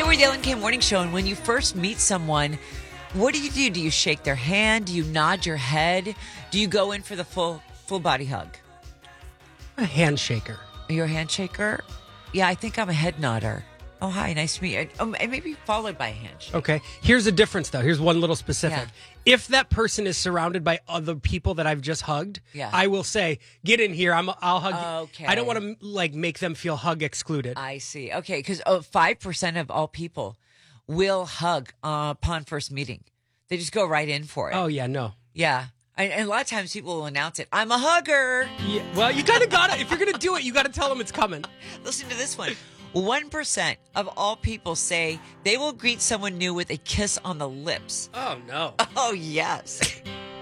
We're the Ellen K Morning Show, and when you first meet someone, what do you do? Do you shake their hand? Do you nod your head? Do you go in for the full body hug? A handshaker. Are you a handshaker? Yeah, I think I'm a head nodder. Oh, hi, nice to meet you. And maybe followed by a handshake. Okay. Here's a difference, though. Here's one little specific. Yeah. If that person is surrounded by other people that I've just hugged, Yeah. I will say, get in here. I'll hug you. Okay. I don't want to make them feel hug excluded. I see. Okay, because 5% of all people will hug upon first meeting. They just go right in for it. Oh, yeah, no. Yeah. And a lot of times people will announce it. I'm a hugger. Yeah, well, you kind of got to, if you're going to do it, you got to tell them it's coming. Listen to this one. 1% of all people say they will greet someone new with a kiss on the lips. Oh, no. Oh, yes.